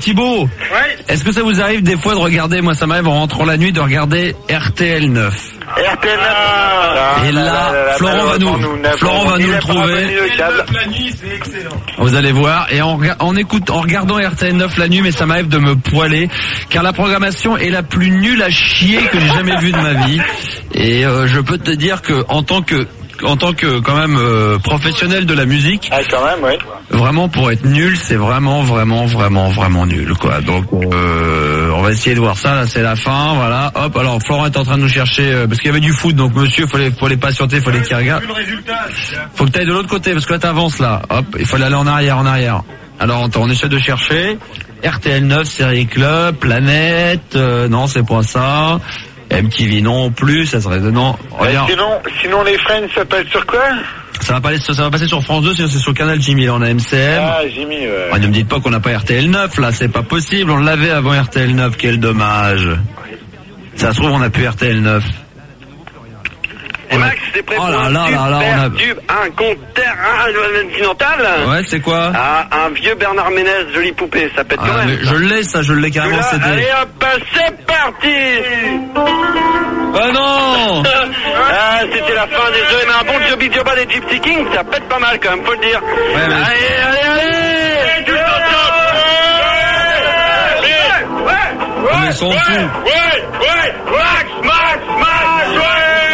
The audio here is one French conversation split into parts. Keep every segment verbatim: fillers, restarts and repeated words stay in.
Thibaut. Ouais. Est-ce que ça vous arrive des fois de regarder, moi ça m'arrive en rentrant la nuit de regarder R T L neuf. R T L neuf. Et là, Florent va nous, Florent va nous le trouver. La nuit, c'est excellent. Vous allez voir. Et en, en écoute, en regardant R T L neuf la nuit, mais ça m'arrive de me poiler, car la programmation est la plus nulle à chier que j'ai jamais vue de ma vie. Et euh, je peux te dire que en tant que en tant que quand même euh, professionnel de la musique, Ah, quand même, oui. vraiment pour être nul, c'est vraiment vraiment vraiment vraiment nul quoi. Donc euh, on va essayer de voir ça. Là c'est la fin, voilà. Hop. Alors Florent est en train de nous chercher euh, parce qu'il y avait du foot. Donc monsieur, faut les faut les patienter, faut les qu'il regarde. Faut que tu ailles de l'autre côté parce que là t'avances là. Hop. Il faut aller en arrière, en arrière. Alors on, on essaie de chercher. R T L neuf, Série Club, Planète. Euh, non, c'est pas ça. M T V non plus, ça serait non. Regarde. Sinon, sinon les Friends s'appellent sur quoi? Ça va passer, ça va passer sur France deux, sinon c'est sur Canal Jimmy. Là, on a M C M. Ah, Jimmy, ouais. Ah, ne me dites pas qu'on n'a pas R T L neuf, là, c'est pas possible. On l'avait avant R T L neuf, quel dommage. Ça se trouve, on a plus R T L neuf. Et Max, t'es prêt Oh pour là un là tube, là là, on a- tube intercontinental? Ouais, c'est quoi? Ah, un vieux Bernard Ménez, jolie poupée, ça pète Ah, quand mais même. je l'ai, ça, je l'ai carrément, Celui-là, c'était... allez hop, c'est parti. Oh non. Ah, c'était la fin, désolé, mais un bon Joby Joba des Gypsy Kings, ça pète pas mal quand même, faut le dire. Ouais, mais- Allez, allez, allez. Tout le temps, Oh, mais ils sont fous. Ouais, ouais, Max, Max, Max, ouais.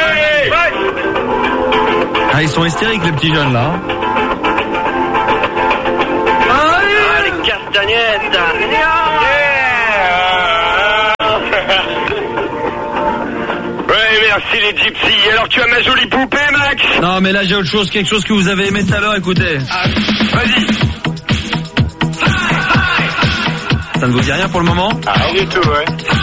Ah, ils sont hystériques, les petits jeunes, là. Ah, les castagnettes. Ouais, merci les gypsies. Alors tu as ma jolie poupée, Max? Non, mais là, j'ai autre chose, quelque chose que vous avez aimé tout à l'heure, écoutez. Ah, vas-y. Ça ne vous dit rien pour le moment? Ah, rien du tout, ouais.